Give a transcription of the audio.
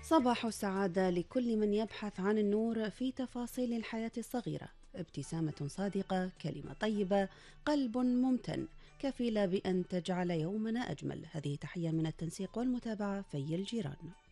صباح السعادة لكل من يبحث عن النور في تفاصيل الحياة الصغيرة. ابتسامة صادقة، كلمة طيبة، قلب ممتن، كفيلة بأن تجعل يومنا أجمل. هذه تحية من التنسيق والمتابعة في الجيران.